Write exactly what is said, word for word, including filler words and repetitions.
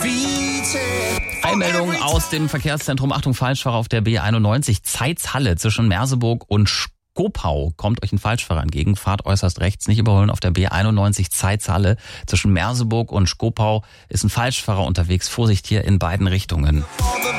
Eilmeldung aus dem Verkehrszentrum. Achtung, Falschfahrer auf der B einundneunzig. Zeitz-Halle zwischen Merseburg und Skopau. Kommt euch ein Falschfahrer entgegen. Fahrt äußerst rechts. Nicht überholen auf der B einundneunzig Zeitz-Halle. Zwischen Merseburg und Skopau ist ein Falschfahrer unterwegs. Vorsicht hier in beiden Richtungen.